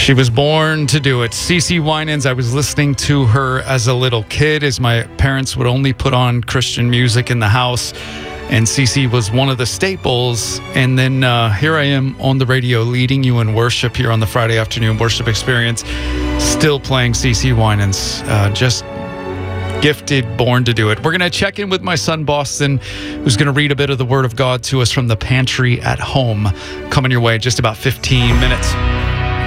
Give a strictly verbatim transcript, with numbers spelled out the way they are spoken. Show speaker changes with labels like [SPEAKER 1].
[SPEAKER 1] She was born to do it. CeCe Winans, I was listening to her as a little kid, as my parents would only put on Christian music in the house. And CeCe was one of the staples. And then uh, here I am on the radio leading you in worship here on the Friday afternoon worship experience, still playing CeCe Winans. Uh, just gifted, born to do it. We're going to check in with my son, Boston, who's going to read a bit of the Word of God to us from the pantry at home. Coming your way in just about fifteen minutes.